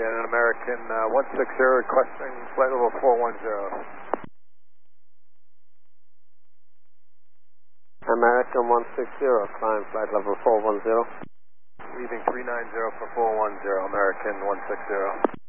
an American 160 requesting flight level 410. American 160, climb flight level 410. Leaving 390 for 410, American 160.